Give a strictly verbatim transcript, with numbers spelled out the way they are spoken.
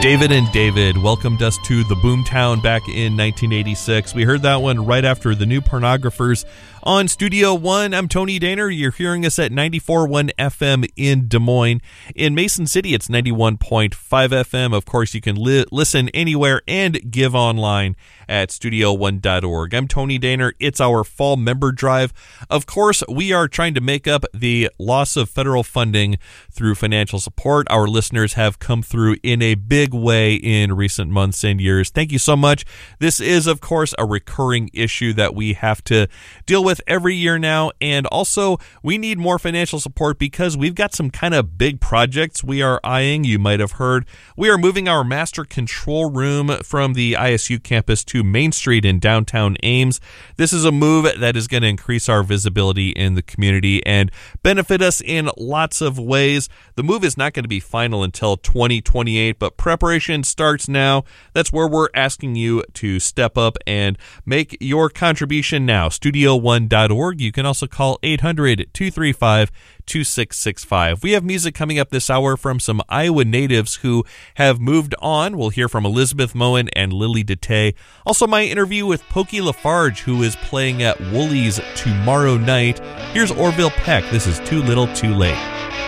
David and David welcomed us to the Boomtown back in nineteen eighty-six. We heard that one right after the New Pornographers on Studio One. I'm Tony Daner. You're hearing us at ninety-four point one F M in Des Moines. In Mason City, it's ninety-one point five F M. Of course, you can li- listen anywhere and give online at studio one dot org. I'm Tony Daner. It's our fall member drive. Of course, we are trying to make up the loss of federal funding through financial support. Our listeners have come through in a big way in recent months and years. Thank you so much. This is, of course, a recurring issue that we have to deal with every year now, and also we need more financial support because we've got some kind of big projects we are eyeing. You might have heard we are moving our master control room from the I S U campus to Main Street in downtown Ames. This is a move that is going to increase our visibility in the community and benefit us in lots of ways. The move is not going to be final until twenty twenty-eight, but preparation starts now. That's where we're asking you to step up and make your contribution now. studio one dot org. You can also call eight hundred, two three five, two six six five. We have music coming up this hour from some Iowa natives who have moved on. We'll hear from Elizabeth Moen and Lily DeTay. Also, my interview with Pokey Lafarge, who is playing at Woolies tomorrow night. Here's Orville Peck. This is Too Little Too Late.